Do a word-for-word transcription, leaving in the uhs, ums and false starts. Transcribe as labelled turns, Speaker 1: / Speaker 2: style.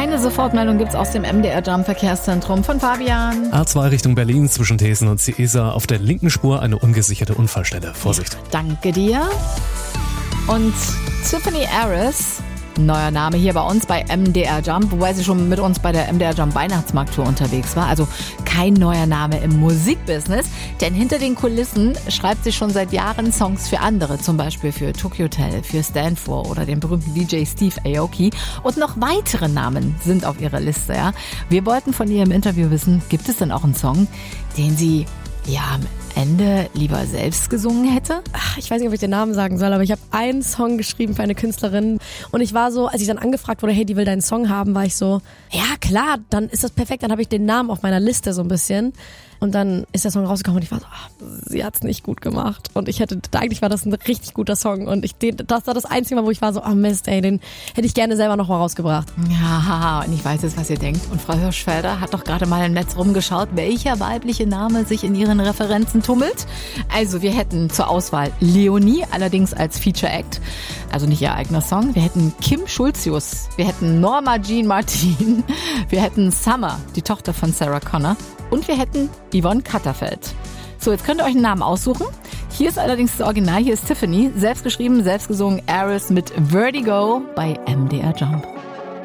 Speaker 1: Eine Sofortmeldung gibt's aus dem M D R Jump Verkehrszentrum von Fabian.
Speaker 2: A zwei Richtung Berlin zwischen Thesen und Ciesa auf der linken Spur eine ungesicherte Unfallstelle. Vorsicht.
Speaker 1: Danke dir. Und Tiffany Harris, neuer Name hier bei uns bei M D R Jump, wobei sie schon mit uns bei der M D R Jump Weihnachtsmarkttour unterwegs war. Also kein neuer Name im Musikbusiness, denn hinter den Kulissen schreibt sie schon seit Jahren Songs für andere, zum Beispiel für Tokyo Hotel, für Stand For oder den berühmten D J Steve Aoki. Und noch weitere Namen sind auf ihrer Liste. Ja. Wir wollten von ihr im Interview wissen, gibt es denn auch einen Song, den sie ja am Ende lieber selbst gesungen hätte?
Speaker 3: Ach, ich weiß nicht, ob ich den Namen sagen soll, aber ich habe einen Song geschrieben für eine Künstlerin und ich war so, als ich dann angefragt wurde, hey, die will deinen Song haben, war ich so, ja klar, dann ist das perfekt, dann habe ich den Namen auf meiner Liste so ein bisschen und dann ist der Song rausgekommen und ich war so, ach, sie hat's nicht gut gemacht und ich hätte, eigentlich war das ein richtig guter Song und ich, den, das war das einzige Mal, wo ich war so, oh Mist, ey, den hätte ich gerne selber noch mal rausgebracht.
Speaker 1: Ja, und ich weiß jetzt, was ihr denkt. Und Frau Hirschfelder hat doch gerade mal im Netz rumgeschaut, welcher weibliche Name sich in ihren Referenzen tummelt. Also wir hätten zur Auswahl Leonie, allerdings als Feature Act, also nicht ihr eigener Song. Wir hätten Kim Schulzius, wir hätten Norma Jean Martin, wir hätten Summer, die Tochter von Sarah Connor und wir hätten Yvonne Katterfeld. So, jetzt könnt ihr euch einen Namen aussuchen. Hier ist allerdings das Original, hier ist Tiffany, selbst geschrieben, selbst gesungen, Aris mit Vertigo bei M D R Jump.